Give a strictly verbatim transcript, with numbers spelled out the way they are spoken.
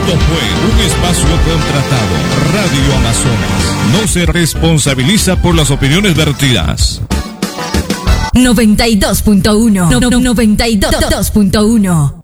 Esto fue un espacio contratado. Radio Amazonas no se responsabiliza por las opiniones vertidas. noventa y dos punto uno. noventa y dos punto uno.